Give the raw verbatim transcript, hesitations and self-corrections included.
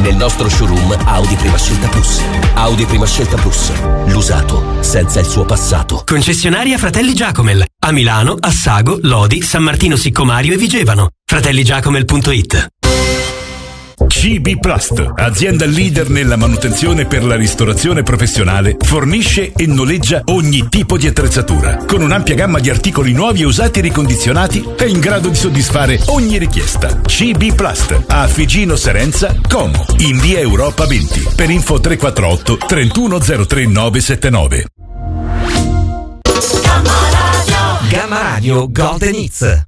nel nostro showroom Audi Prima Scelta Plus. Audi Prima Scelta Plus, l'usato senza il suo passato. Concessionaria Fratelli Giacomel a Milano, Assago, Lodi, San Martino Siccomario e Vigevano. fratelli giacomel punto it. C B Plast, azienda leader nella manutenzione per la ristorazione professionale, fornisce e noleggia ogni tipo di attrezzatura. Con un'ampia gamma di articoli nuovi e usati e ricondizionati, è in grado di soddisfare ogni richiesta. C B Plast, a Figino Serenza, Como, in via Europa venti. Per info tre quattro otto trentuno zero tre nove sette nove. Gamma Radio Golden Hits.